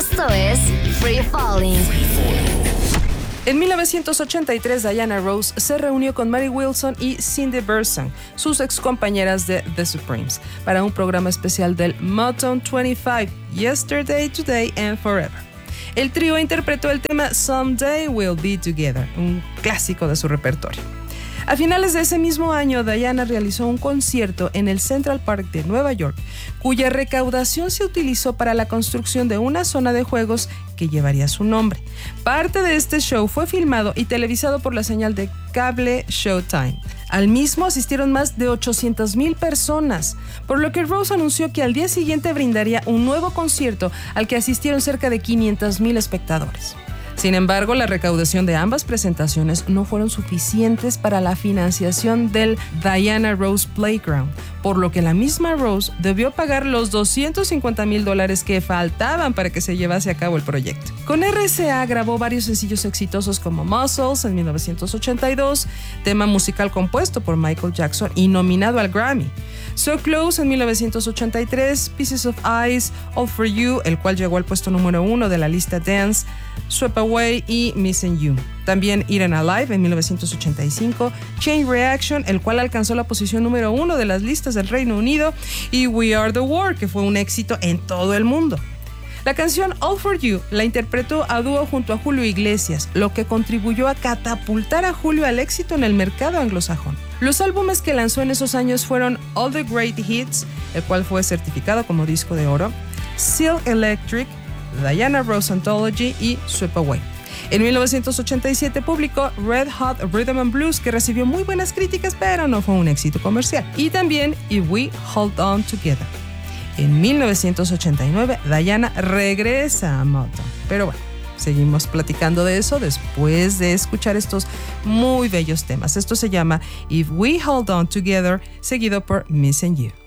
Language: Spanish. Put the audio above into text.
Esto es Free Falling. En 1983, Diana Ross se reunió con Mary Wilson y Cindy Burson, sus excompañeras de The Supremes, para un programa especial del Motown 25, Yesterday, Today and Forever. El trío interpretó el tema Someday We'll Be Together, un clásico de su repertorio. A finales de ese mismo año, Diana realizó un concierto en el Central Park de Nueva York, cuya recaudación se utilizó para la construcción de una zona de juegos que llevaría su nombre. Parte de este show fue filmado y televisado por la señal de cable Showtime. Al mismo asistieron más de 800,000 personas, por lo que Rose anunció que al día siguiente brindaría un nuevo concierto al que asistieron cerca de 500,000 espectadores. Sin embargo, la recaudación de ambas presentaciones no fueron suficientes para la financiación del Diana Ross Playground, por lo que la misma Rose debió pagar los $250,000 que faltaban para que se llevase a cabo el proyecto. Con RCA grabó varios sencillos exitosos como Muscles en 1982, tema musical compuesto por Michael Jackson y nominado al Grammy. So Close en 1983, Pieces of Ice, All For You, el cual llegó al puesto número 1 de la lista Dance, Swept Away y Missing You. También Eaten Alive en 1985, Chain Reaction, el cual alcanzó la posición número 1 de las listas del Reino Unido, y We Are The World, que fue un éxito en todo el mundo. La canción All For You la interpretó a dúo junto a Julio Iglesias, lo que contribuyó a catapultar a Julio al éxito en el mercado anglosajón. Los álbumes que lanzó en esos años fueron All The Great Hits, el cual fue certificado como disco de oro, Silk Electric, Diana Ross Anthology y Sweep Away. En 1987 publicó Red Hot Rhythm and Blues, que recibió muy buenas críticas, pero no fue un éxito comercial. Y también If We Hold On Together. En 1989, Diana regresa a Motown. Pero bueno, seguimos platicando de eso después de escuchar estos muy bellos temas. Esto se llama If We Hold On Together, seguido por Missing You.